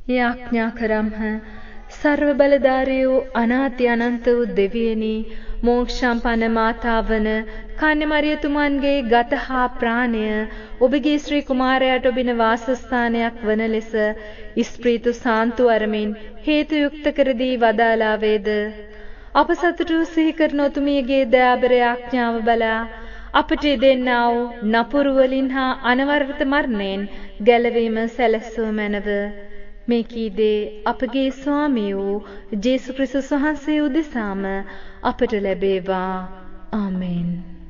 යාඥා කරම්හ. සර්ව බලධාරී වූ අනාති අනන්ත වූ දෙවියනි, මෝක්ෂම්පන්න මාතාවන කන්‍යමරියතුමන්ගේ ගත හා ප්‍රාණය ඔබගේ ශ්‍රී කුමාරයාට ඔබින වාසස්ථානයක් වන ලෙස ස්ප්‍රීතු සාන්තු අරමින් හේතු යුක්ත කර දී වදාලා වේද. අප සතුටු සිහි කරන ඔතුමියගේ දයාබර ආඥාව බලා අපට දෙන්නා වූ නපුරු වලින් හා අනවරත මරණයෙන් ගැලවීම සැලසූ මැනව. මේ කීදේ අපගේ ස්වාමී වූ ජේසු ක්‍රිස්තුස් වහන්සේ උදෙසාම අපට ලැබේවා. ආමෙන්.